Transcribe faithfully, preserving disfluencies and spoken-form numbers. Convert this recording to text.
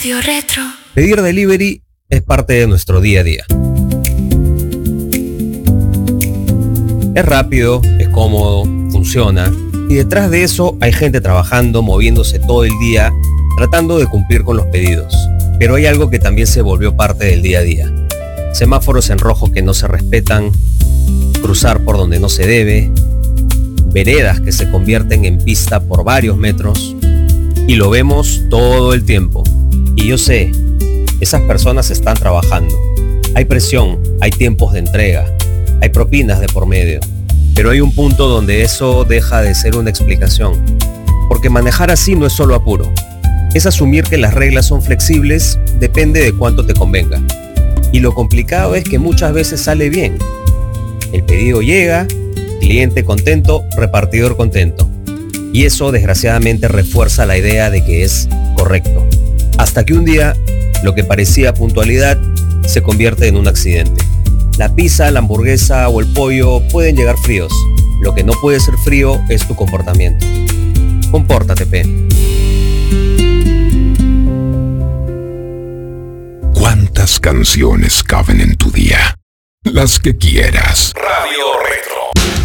Radio Retro. Pedir delivery es parte de nuestro día a día. Es rápido, es cómodo, funciona, y detrás de eso hay gente trabajando, moviéndose todo el día, tratando de cumplir con los pedidos. Pero hay algo que también se volvió parte del día a día. Semáforos en rojo que no se respetan, cruzar por donde no se debe, veredas que se convierten en pista por varios metros, y lo vemos todo el tiempo. Y yo sé, esas personas están trabajando. Hay presión, hay tiempos de entrega, hay propinas de por medio. Pero hay un punto donde eso deja de ser una explicación. Porque manejar así no es solo apuro. Es asumir que las reglas son flexibles, depende de cuánto te convenga. Y lo complicado es que muchas veces sale bien. El pedido llega, cliente contento, repartidor contento. Y eso desgraciadamente refuerza la idea de que es correcto. Hasta que un día, lo que parecía puntualidad se convierte en un accidente. La pizza, la hamburguesa o el pollo pueden llegar fríos. Lo que no puede ser frío es tu comportamiento. Compórtate, P. ¿Cuántas canciones caben en tu día? Las que quieras. Radio Retro.